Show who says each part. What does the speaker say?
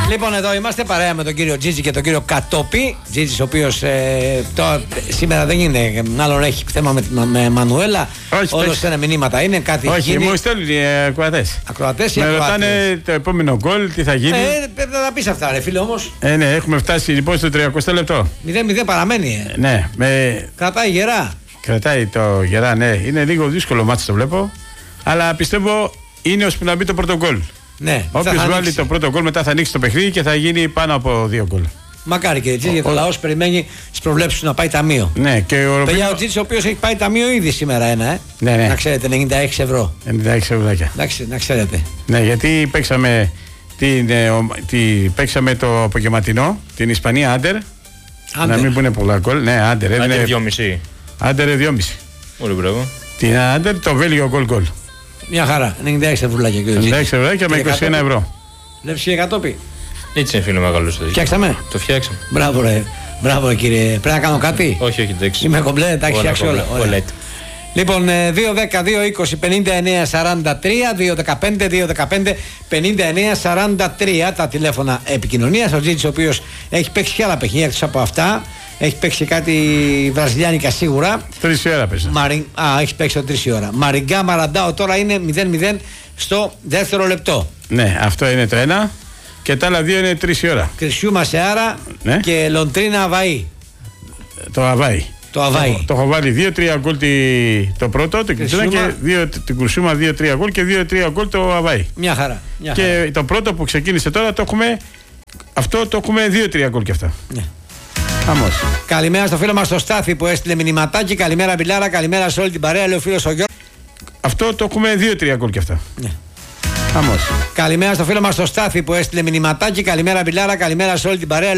Speaker 1: Λοιπόν, εδώ είμαστε παρέα με τον κύριο Τζίτζι και τον κύριο Κατόπη. Τζίτζι, ο οποίος σήμερα δεν είναι, μάλλον έχει θέμα με Μανουέλα. Όλο ένα μηνύματα είναι κάτι.
Speaker 2: Όχι, μου στέλνουν οι ακροατές.
Speaker 1: Ακροατές ή
Speaker 2: με
Speaker 1: ακροατές.
Speaker 2: ρωτάνε το επόμενο γκολ, τι θα γίνει.
Speaker 1: Πρέπει να τα πεις αυτά, ρε φίλε όμως.
Speaker 2: Ναι, έχουμε φτάσει λοιπόν στο 30 λεπτό.
Speaker 1: 0-0 παραμένει.
Speaker 2: Ναι,
Speaker 1: κρατάει γερά.
Speaker 2: Κρατάει το γερά, ναι. Είναι λίγο δύσκολο μάτσο το βλέπω. Αλλά πιστεύω είναι ώσπου να μπει το πρώτο γκολ.
Speaker 1: Ναι,
Speaker 2: όποιος βάλει το πρώτο γκολ μετά θα ανοίξει το παιχνίδι και θα γίνει πάνω από 2 γκολ.
Speaker 1: Μακάρι και έτσι, γιατί ο λαός περιμένει τις προβλέψεις του να πάει ταμείο.
Speaker 2: Ναι, και ο
Speaker 1: Τζίτζι, ο οποίος έχει πάει ταμείο ήδη σήμερα ένα,
Speaker 2: Ναι, ναι.
Speaker 1: Να ξέρετε, 96 ευρώ.
Speaker 2: 96 ευρώ.
Speaker 1: Εντάξει, να ξέρετε.
Speaker 2: Ναι, γιατί παίξαμε το απογευματινό, την Ισπανία Άντερ. Να μην πούνε πολλά γκολ. Ναι, Άντερ.
Speaker 3: Άντερ 2,5.
Speaker 2: Άντερ 2,5.
Speaker 3: Πολύ μπράβο.
Speaker 2: Την Άντερ το Βέλγιο γκολ.
Speaker 1: Μια χαρά, 96 ευρουλάκια.
Speaker 2: 96 ευρώ με 21 ευρώ.
Speaker 1: Βλέπεις κύριε Κατόπη.
Speaker 3: Έτσι είναι φίλο μεγάλο.
Speaker 1: Φτιάξαμε.
Speaker 3: Το φτιάξαμε.
Speaker 1: Μπράβο ρε. Μπράβο κύριε. Πρέπει να κάνω κάτι.
Speaker 3: Όχι, εντάξει.
Speaker 1: Είμαι κομπλέ, τα έχει φτιάξει όλα. Λοιπόν, 2-10-2-20-59-43, 2-15-2-15-59-43 τα τηλέφωνα επικοινωνίας. Ο Τζίτζης, ο οποίος έχει παίξει και άλλα παιχνίδια εκτός από αυτά. Έχει παίξει κάτι βραζιλιάνικα σίγουρα.
Speaker 2: 3 ώρα παίζει.
Speaker 1: Έχει παίξει το 3 ώρα. Μαριγκά Μαραντάο τώρα είναι 0-0 στο δεύτερο λεπτό.
Speaker 2: Ναι, αυτό είναι το ένα. Και τα άλλα 2 είναι 3 ώρα.
Speaker 1: Κρυσιούμα Σεάρα, ναι, και Λοντρίνα Αβαΐ.
Speaker 2: Το Αβάη. Το έχω βάλει 2-3 γκολ το πρώτο, το Κρυσιούμα, και την Κρυσιούμα 2-3 γκολ και 2-3 γκολ το Αβάη.
Speaker 1: Μια χαρά.
Speaker 2: Και το πρώτο που ξεκίνησε τώρα το έχουμε. Αυτό το έχουμε 2-3 γκολ και αυτά.
Speaker 1: Ναι.
Speaker 2: Αμώς.
Speaker 1: Καλημέρα στο φίλο μας το Στάθη που έστειλε μηνυματάκι. Καλημέρα Μπιλάρα, καλημέρα σε όλη την παρέα. Λέει ο φίλος ο Γιώργος.
Speaker 2: Αυτό το έχουμε 2-3 γκολ και αυτά.
Speaker 1: Ναι.
Speaker 2: Αμώς.
Speaker 1: Καλημέρα στο φίλο μας το Στάθη που έστειλε μηνυματάκι. Καλημέρα Μπιλάρα, καλημέρα σε όλη την παρέα.